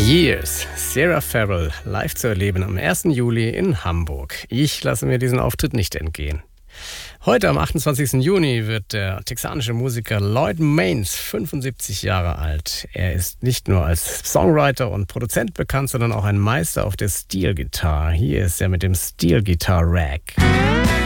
Years, Sarah Farrell, live zu erleben am 1. Juli in Hamburg. Ich lasse mir diesen Auftritt nicht entgehen. Heute am 28. Juni wird der texanische Musiker Lloyd Maines 75 Jahre alt. Er ist nicht nur als Songwriter und Produzent bekannt, sondern auch ein Meister auf der Steel Guitar. Hier ist er mit dem Steel Guitar Rag.